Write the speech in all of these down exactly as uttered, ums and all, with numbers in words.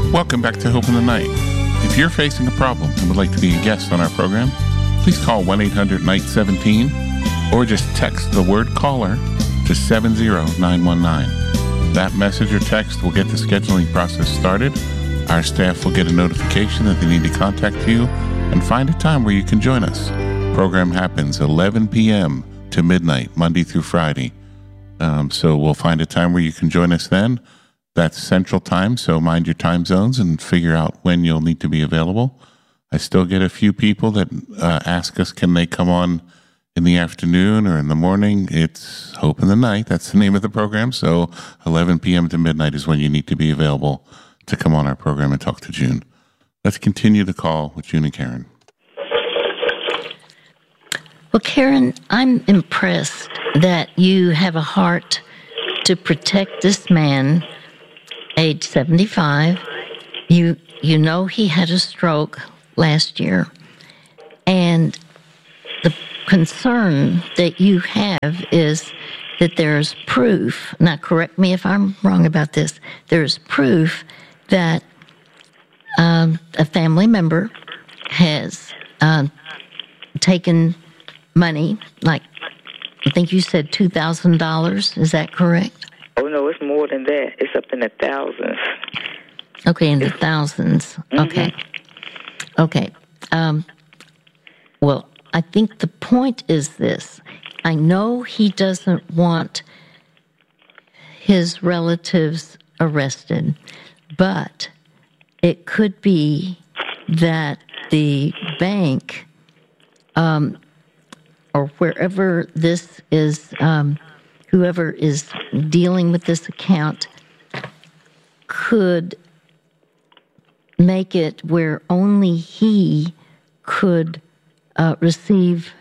Welcome back to Hope in the Night. If you're facing a problem and would like to be a guest on our program, please call one eight hundred night seventeen or just text the word caller to seven zero nine one nine. That message or text will get the scheduling process started. Our staff will get a notification that they need to contact you and find a time where you can join us. Program happens eleven p.m. to midnight, Monday through Friday. Um, so we'll find a time where you can join us then. That's Central Time, so mind your time zones and figure out when you'll need to be available. I still get a few people that uh, ask us, can they come on in the afternoon or in the morning? It's Hope in the Night. That's the name of the program. So eleven p.m. to midnight is when you need to be available to come on our program and talk to June. Let's continue the call with June and Karen. Well, Karen, I'm impressed that you have a heart to protect this man, age seventy-five. You you know he had a stroke last year, and the concern that you have is that there's proof. Now, correct me if I'm wrong about this. There's proof that um, a family member has uh, taken money, like I think you said two thousand dollars. Is that correct? Oh, no, it's more than that. It's up in the thousands. Okay, in the thousands. Mm-hmm. Okay. Okay. Um, well, I think the point is this. I know he doesn't want his relatives arrested, but it could be that the bank um, or wherever this is, um, whoever is dealing with this account could make it where only he could uh, receive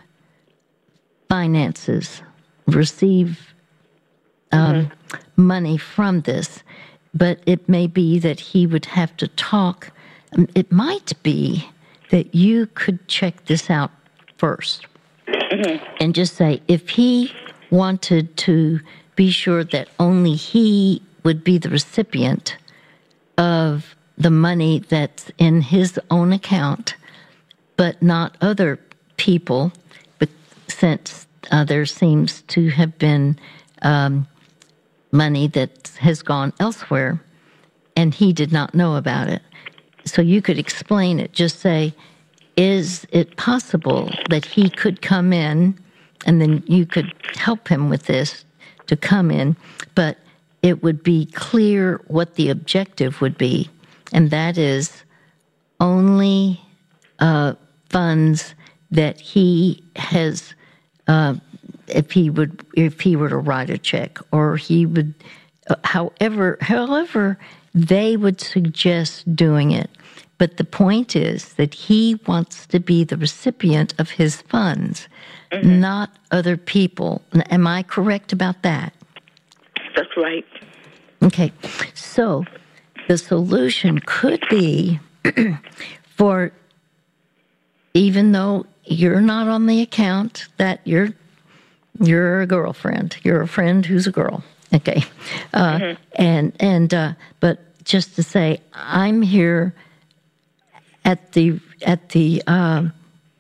finances, receive um, mm-hmm. money from this. But it may be that he would have to talk. It might be that you could check this out first mm-hmm. and just say, if he wanted to be sure that only he would be the recipient of the money that's in his own account, but not other people, but since uh, there seems to have been um, money that has gone elsewhere, and he did not know about it. So you could explain it. Just say, is it possible that he could come in, and then you could help him with this to come in, but it would be clear what the objective would be, and that is only uh, funds that he has, uh, if he would, if he were to write a check, or he would, uh, however, however they would suggest doing it. But the point is that he wants to be the recipient of his funds, mm-hmm. not other people. Am I correct about that? That's right. Okay. So the solution could be for, even though you're not on the account, that you're you're a girlfriend, you're a friend who's a girl. Okay. Uh, mm-hmm. And and uh, but just to say, I'm here at the at the um,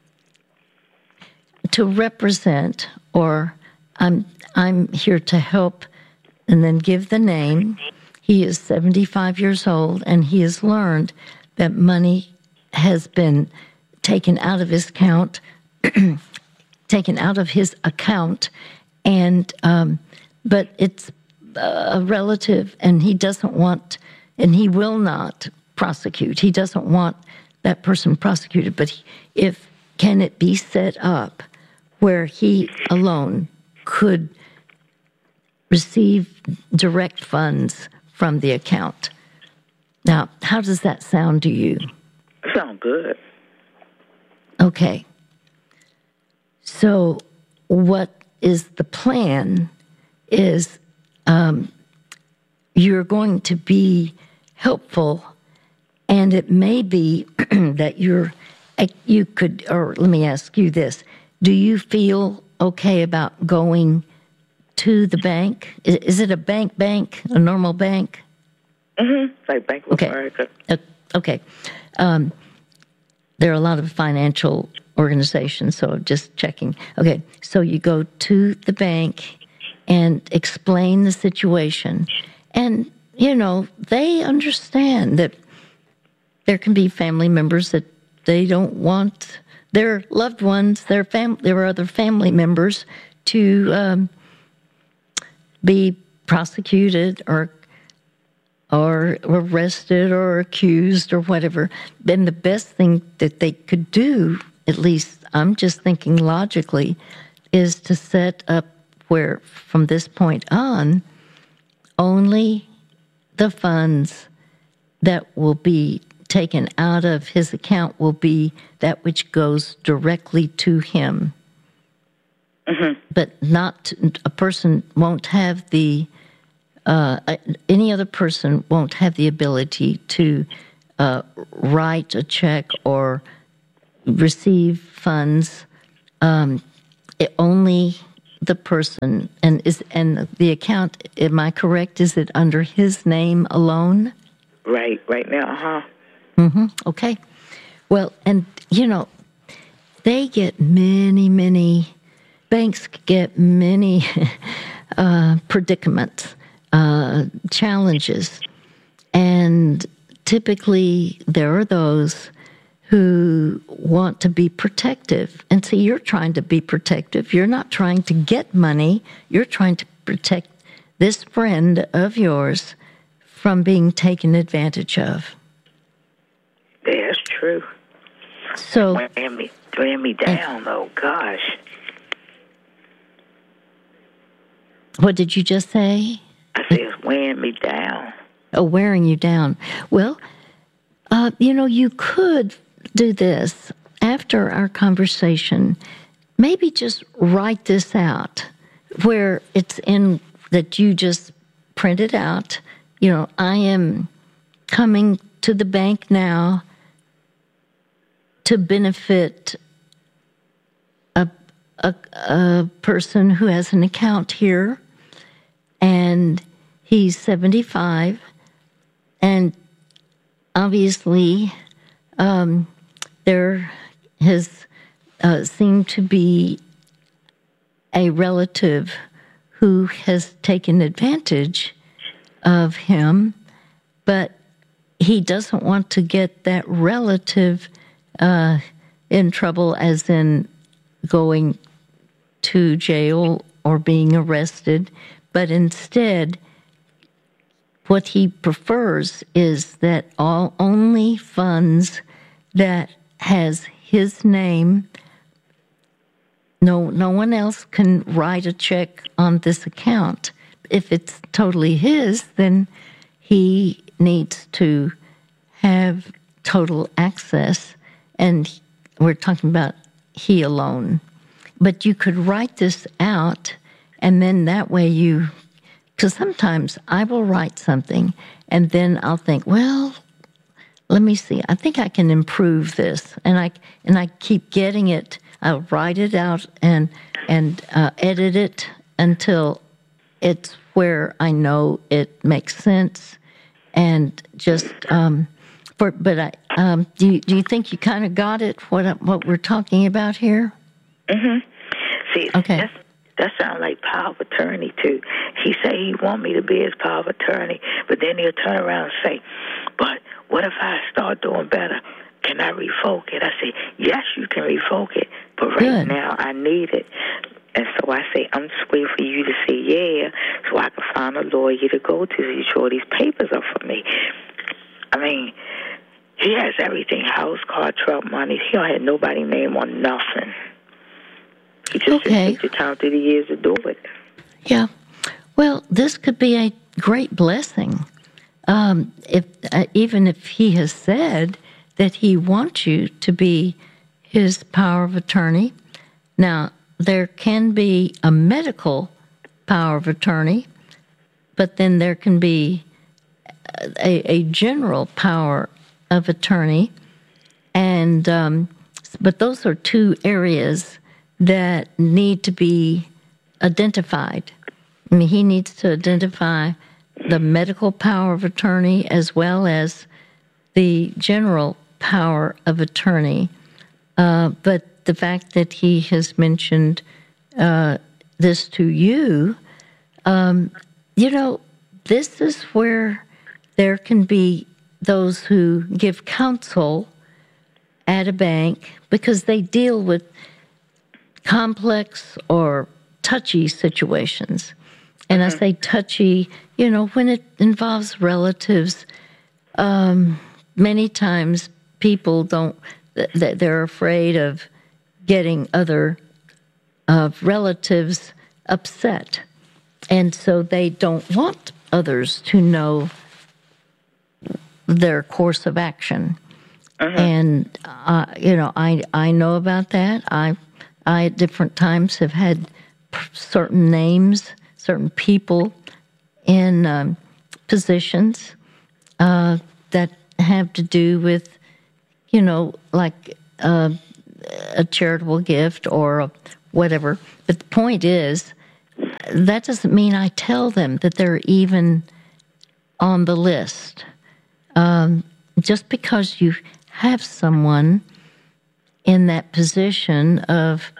to represent, or I'm I'm here to help, and then give the name. He is seventy-five years old, and he has learned that money has been taken out of his account, taken out of his account, and um, but it's a relative, and he doesn't want, and he will not prosecute. He doesn't want that person prosecuted. But he, if can it be set up where he alone could receive direct funds from the account? Now, how does that sound to you? Sound good. Okay. So what is the plan is um, you're going to be helpful, and it may be that you're, you could, or let me ask you this. Do you feel okay about going to the bank? Is, is it a bank bank, a normal bank? Mm-hmm. Like Bank of Okay. America. Uh, okay. Um, there are a lot of financial organizations, so just checking. Okay, so you go to the bank and explain the situation. And, you know, they understand that there can be family members that they don't want their loved ones, their fam- their other family members to um, be prosecuted or or arrested or accused or whatever. Then the best thing that they could do, at least I'm just thinking logically, is to set up where from this point on, only the funds that will be taken out of his account will be that which goes directly to him. Mm-hmm. But not a person won't have the uh, any other person won't have the ability to uh, write a check or receive funds. Um, it, only the person and is and the account. Am I correct? Is it under his name alone? Right, right now, huh? Mm-hmm. Okay. Well, and you know, they get many, many banks get many uh, predicaments, uh, challenges, and typically there are those who want to be protective. And so you're trying to be protective. You're not trying to get money. You're trying to protect this friend of yours from being taken advantage of. Yeah, that's true. So weighing me, weighing me down, though. Gosh. What did you just say? I said it's weighing me down. Oh, wearing you down. Well, uh, you know, you could do this after our conversation. Maybe just write this out where it's in that you just print it out. You know, I am coming to the bank now to benefit a, a, a person who has an account here, and he's seventy-five, and obviously um, there has uh, seemed to be a relative who has taken advantage of him, but he doesn't want to get that relative uh, in trouble, as in going to jail or being arrested, but instead what he prefers is that all only funds that has his name, no no one else can write a check on this account. If it's totally his, then he needs to have total access, and we're talking about he alone. But you could write this out, and then that way you, because sometimes I will write something, and then I'll think, well, let me see, I think I can improve this, and I and I keep getting it. I'll write it out and and uh, edit it until it's where I know it makes sense, and just um, for. But I um, do. You, do you think you kind of got it? What what we're talking about here? Mm-hmm. See, okay. That's, that sounds like power of attorney too. He say he want me to be his power of attorney, but then he'll turn around and say, "But what if I start doing better? Can I revoke it?" I say, "Yes, you can revoke it, but right Good. now I need it." And so I say, I'm just waiting for you to say yeah, so I can find a lawyer to go to to show these papers up for me. I mean, he has everything, house, car, truck, money. He don't have nobody's name on nothing. He just Okay. didn't take the time through the years to do it. Yeah. Well, this could be a great blessing. Um, if uh, even if he has said that he wants you to be his power of attorney. Now, there can be a medical power of attorney, but then there can be a, a general power of attorney, and um, but those are two areas that need to be identified. I mean, he needs to identify the medical power of attorney as well as the general power of attorney. Uh, but the fact that he has mentioned uh, this to you, um, you know, this is where there can be those who give counsel at a bank because they deal with complex or touchy situations. And I say touchy, you know, when it involves relatives, um, many times people don't, they're afraid of getting other uh, relatives upset. And so they don't want others to know their course of action. Uh-huh. And, uh, you know, I I know about that. I, I at different times have had certain names, certain people in um, positions uh, that have to do with, you know, like uh, a charitable gift or a whatever. But the point is, that doesn't mean I tell them that they're even on the list. Um, just because you have someone in that position of,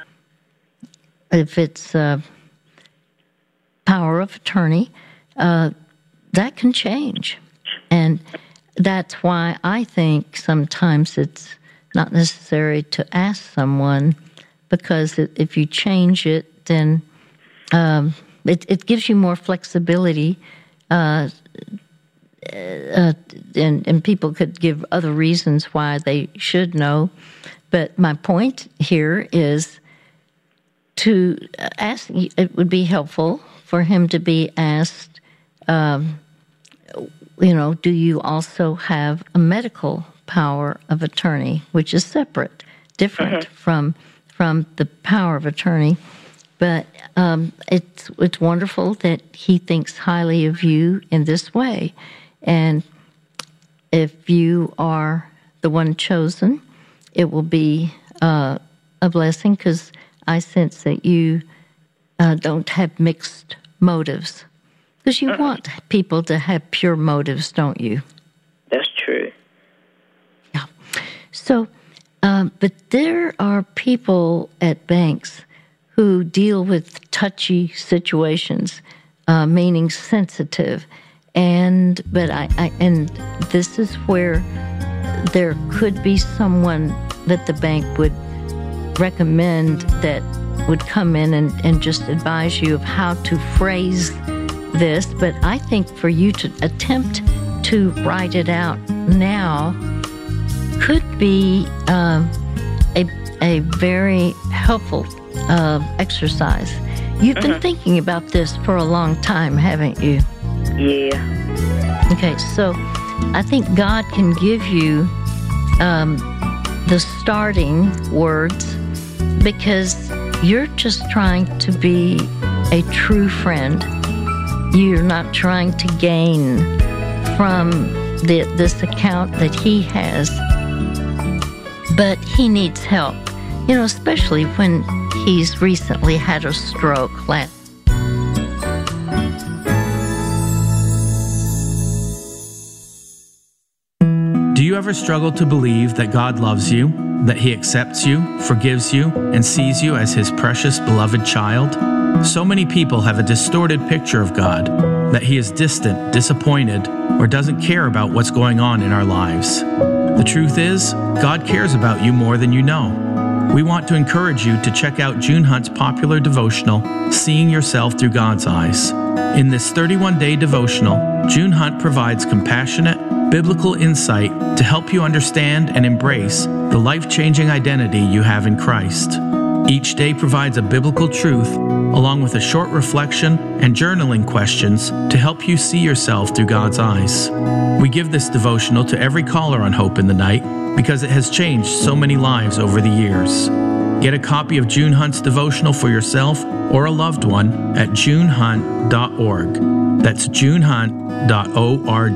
if it's uh, power of attorney, uh, that can change. And that's why I think sometimes it's not necessary to ask someone, because it, if you change it, then um, it, it gives you more flexibility. Uh, uh, and, and people could give other reasons why they should know. But my point here is to ask, it would be helpful for him to be asked, um, you know, do you also have a medical power of attorney, which is separate, different mm-hmm. from from the power of attorney. But um, it's it's wonderful that he thinks highly of you in this way. And if you are the one chosen, it will be uh, a blessing, because I sense that you uh, don't have mixed motives. Because you uh-uh. want people to have pure motives, don't you? That's true. Yeah. So, um, but there are people at banks who deal with touchy situations, uh, meaning sensitive. And but I, I and this is where there could be someone that the bank would recommend that would come in and, and just advise you of how to phrase this. But I think for you to attempt to write it out now could be uh, a a very helpful uh, exercise. You've mm-hmm. been thinking about this for a long time, haven't you? Yeah. Okay, so I think God can give you um, the starting words, because you're just trying to be a true friend. You're not trying to gain from the, this account that he has, but he needs help, you know, especially when he's recently had a stroke. Last Do you ever struggle to believe that God loves you, that He accepts you, forgives you, and sees you as His precious, beloved child? So many people have a distorted picture of God, that He is distant, disappointed, or doesn't care about what's going on in our lives. The truth is, God cares about you more than you know. We want to encourage you to check out June Hunt's popular devotional, Seeing Yourself Through God's Eyes. In this thirty-one day devotional, June Hunt provides compassionate, biblical insight to help you understand and embrace the life-changing identity you have in Christ. Each day provides a biblical truth, along with a short reflection and journaling questions to help you see yourself through God's eyes. We give this devotional to every caller on Hope in the Night because it has changed so many lives over the years. Get a copy of June Hunt's devotional for yourself or a loved one at june hunt dot org. That's june hunt dot org.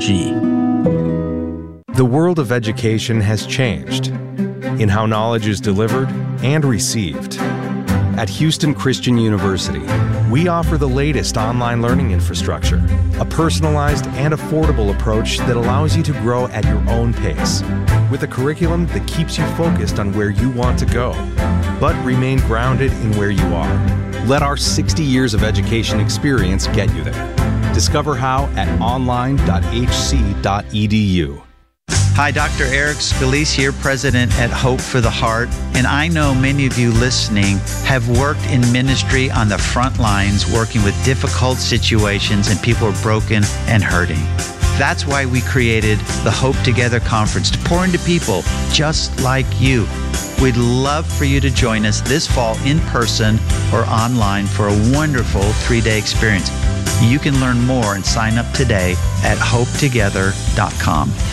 The world of education has changed in how knowledge is delivered and received. At Houston Christian University, We offer the latest online learning infrastructure, a personalized and affordable approach that allows you to grow at your own pace, with a curriculum that keeps you focused on where you want to go, but remain grounded in where you are. Let our sixty years of education experience get you there. Discover how at online dot h c dot e d u. Hi, Doctor Eric Scalise here, President at Hope for the Heart. And I know many of you listening have worked in ministry on the front lines, working with difficult situations, and people are broken and hurting. That's why we created the Hope Together Conference, to pour into people just like you. We'd love for you to join us this fall in person or online for a wonderful three-day experience. You can learn more and sign up today at hope together dot com.